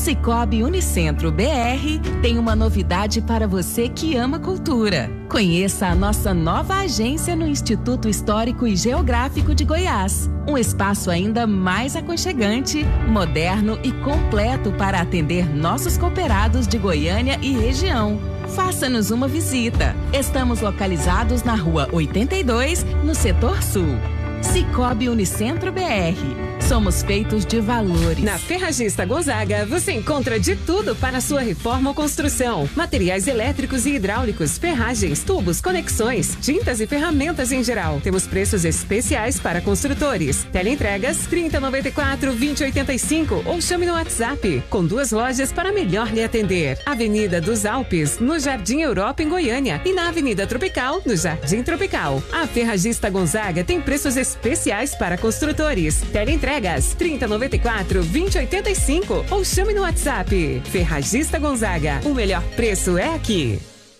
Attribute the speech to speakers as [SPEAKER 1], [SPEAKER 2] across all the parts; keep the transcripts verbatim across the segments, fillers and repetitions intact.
[SPEAKER 1] Sicoob Unicentro B R tem uma novidade para você que ama cultura. Conheça a nossa nova agência no Instituto Histórico e Geográfico de Goiás. Um espaço ainda mais aconchegante, moderno e completo para atender nossos cooperados de Goiânia e região. Faça-nos uma visita. Estamos localizados na Rua oitenta e dois, no Setor Sul. Sicoob Unicentro B R. Somos feitos de valores.
[SPEAKER 2] Na Ferragista Gonzaga, você encontra de tudo para a sua reforma ou construção. Materiais elétricos e hidráulicos, ferragens, tubos, conexões, tintas e ferramentas em geral. Temos preços especiais para construtores. Teleentregas trinta, noventa e quatro, vinte, oitenta e cinco ou chame no WhatsApp. Com duas lojas para melhor lhe atender. Avenida dos Alpes, no Jardim Europa, em Goiânia. E na Avenida Tropical, no Jardim Tropical. A Ferragista Gonzaga tem preços especiais para construtores. Teleentregas trinta, noventa e quatro, vinte, oitenta e cinco ou chame no WhatsApp. Ferragista Gonzaga, o melhor preço é aqui.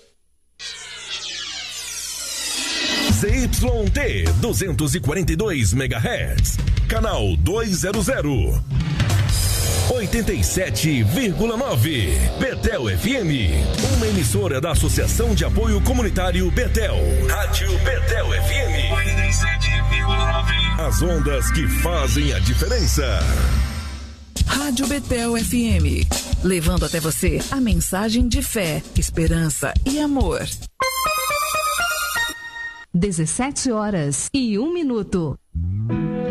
[SPEAKER 3] Z Y T duzentos e quarenta e dois megahertz, canal duzentos, oitenta e sete vírgula nove, Betel F M, uma emissora da Associação de Apoio Comunitário Betel, Rádio Betel F M, oitenta e sete vírgula nove, as ondas que fazem a diferença.
[SPEAKER 4] Rádio Betel F M, levando até você a mensagem de fé, esperança e amor.
[SPEAKER 5] dezessete horas e um minuto.